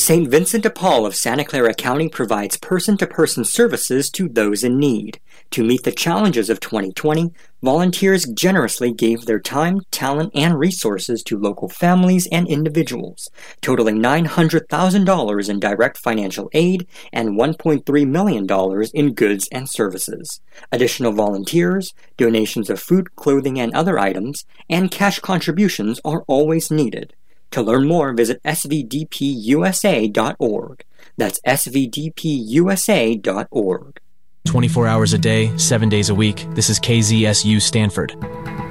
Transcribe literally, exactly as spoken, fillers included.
Saint Vincent de Paul of Santa Clara County provides person-to-person services to those in need. To meet the challenges of twenty twenty, volunteers generously gave their time, talent, and resources to local families and individuals, totaling nine hundred thousand dollars in direct financial aid and one point three million dollars in goods and services. Additional volunteers, donations of food, clothing, and other items, and cash contributions are always needed. To learn more, visit S V D P U S A dot org. That's S V D P U S A dot org. twenty-four hours a day, seven days a week. This is K Z S U Stanford.